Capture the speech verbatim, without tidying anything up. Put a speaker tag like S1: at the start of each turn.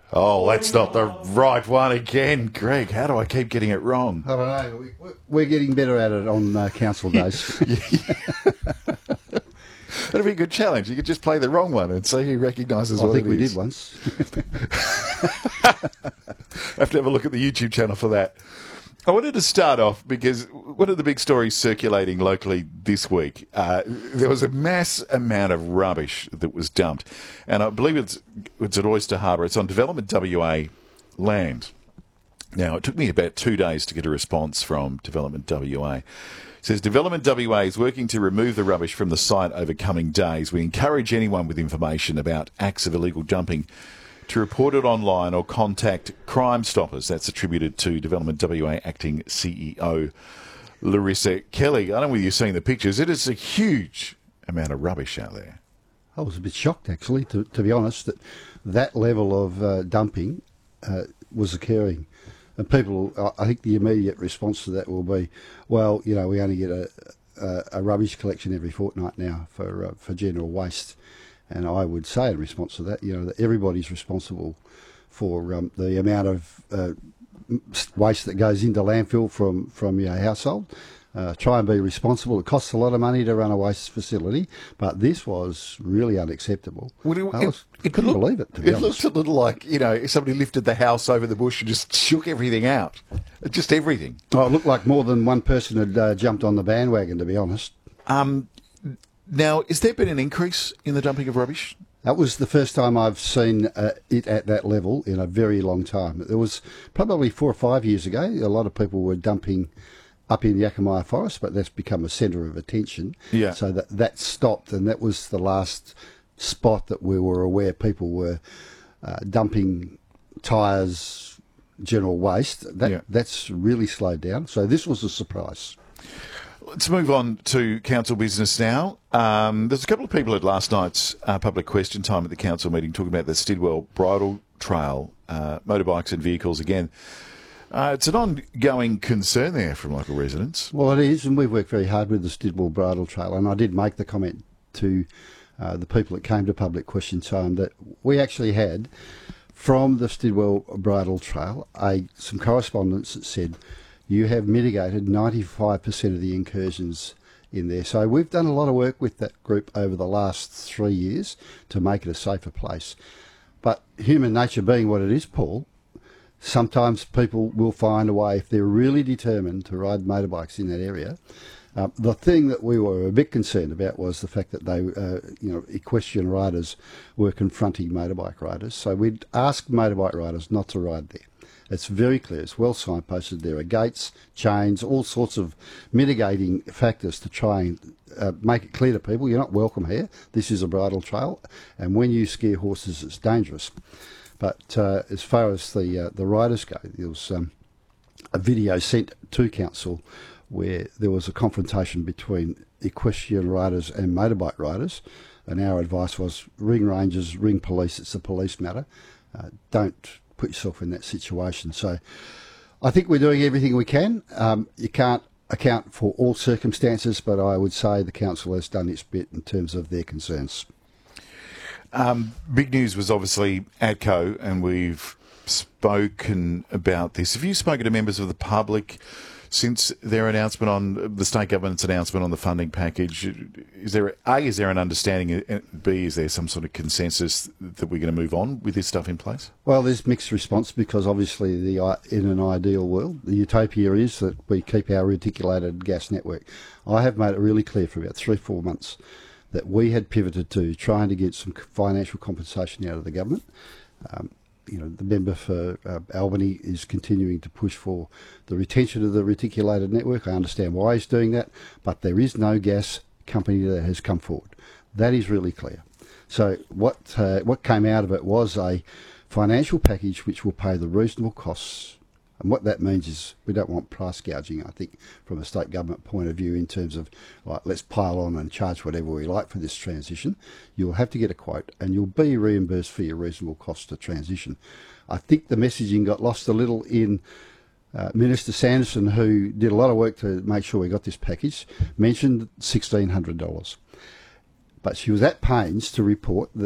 S1: Oh, that's not the right one again, Greg. How do I keep getting it wrong?
S2: I don't know. We, we're getting better at it on uh, council days.
S1: That'd be a good challenge. You could just play the wrong one and see who recognises what
S2: I think
S1: it
S2: we
S1: is.
S2: did once.
S1: I have to have a look at the YouTube channel for that. I wanted to start off because one of the big stories circulating locally this week, uh, there was a mass amount of rubbish that was dumped. And I believe it's, it's at Oyster Harbour. It's on Development W A land. Now, it took me about two days to get a response from Development W A. It says, Development W A is working to remove the rubbish from the site over coming days. We encourage anyone with information about acts of illegal dumping to report it online or contact Crime Stoppers. That's attributed to Development W A Acting C E O Larissa Kelly. I don't know whether you've seen the pictures. It is a huge amount of rubbish out there.
S2: I was a bit shocked, actually, to, to be honest, that that level of uh, dumping uh, was occurring. And people, I think the immediate response to that will be, well, you know, we only get a, a, a rubbish collection every fortnight now for uh, for general waste. And I would say in response to that, you know, that everybody's responsible for um, the amount of uh, waste that goes into landfill from, from your household. Uh, try and be responsible. It costs a lot of money to run a waste facility, but this was really unacceptable.
S1: Well, it,
S2: I was,
S1: it,
S2: couldn't
S1: look,
S2: believe it, to be
S1: It
S2: honest.
S1: looked a little like, you know, somebody lifted the house over the bush and just shook everything out. Just everything.
S2: Oh, it looked like more than one person had uh, jumped on the bandwagon, to be honest.
S1: Um, now, has there been an increase in the dumping of rubbish?
S2: That was the first time I've seen uh, it at that level in a very long time. It was probably four or five years ago. A lot of people were dumping up in Yakamaya Forest, but that's become a centre of attention.
S1: Yeah.
S2: So that, that stopped, and that was the last spot that we were aware people were uh, dumping tyres, general waste. That,
S1: yeah.
S2: That's really slowed down. So this was a surprise.
S1: Let's move on to council business now. Um, there's a couple of people at last night's uh, public question time at the council meeting talking about the Stidwell Bridle Trail, uh, motorbikes and vehicles again. Uh, it's an ongoing concern there from local residents.
S2: Well, it is, and we've worked very hard with the Stidwell Bridle Trail, and I did make the comment to uh, the people that came to public question time that we actually had, from the Stidwell Bridle Trail, a, some correspondence that said, you have mitigated ninety-five percent of the incursions in there. So we've done a lot of work with that group over the last three years to make it a safer place. But human nature being what it is, Paul, sometimes people will find a way, if they're really determined to ride motorbikes in that area. Uh, the thing that we were a bit concerned about was the fact that they, uh, you know, equestrian riders were confronting motorbike riders. So we'd ask motorbike riders not to ride there. It's very clear. It's well signposted. There are gates, chains, all sorts of mitigating factors to try and uh, make it clear to people, you're not welcome here. This is a bridle trail, and when you scare horses, it's dangerous. But uh, as far as the uh, the riders go, there was um, a video sent to council where there was a confrontation between equestrian riders and motorbike riders, and our advice was ring rangers, ring police. It's a police matter. Uh, don't put yourself in that situation. So I think we're doing everything we can. Um, you can't account for all circumstances, but I would say the council has done its bit in terms of their concerns.
S1: Um, big news was obviously ADCO, and we've spoken about this. Have you spoken to members of the public since their announcement on the state government's announcement on the funding package? Is there a is there an understanding? B, is there some sort of consensus that we're going to move on with this stuff in place?
S2: Well, there's mixed response because obviously the in an ideal world, the utopia is that we keep our reticulated gas network. I have made it really clear for about three, four months that we had pivoted to trying to get some financial compensation out of the government. Um, you know, the member for uh, Albany is continuing to push for the retention of the reticulated network. I understand why he's doing that, but there is no gas company that has come forward. That is really clear. So what uh, what came out of it was a financial package which will pay the reasonable costs. And what that means is we don't want price gouging, I think, from a state government point of view in terms of, like, let's pile on and charge whatever we like for this transition. You'll have to get a quote and you'll be reimbursed for your reasonable cost to transition. I think the messaging got lost a little in uh, Minister Sanderson, who did a lot of work to make sure we got this package, mentioned sixteen hundred dollars. But she was at pains to report that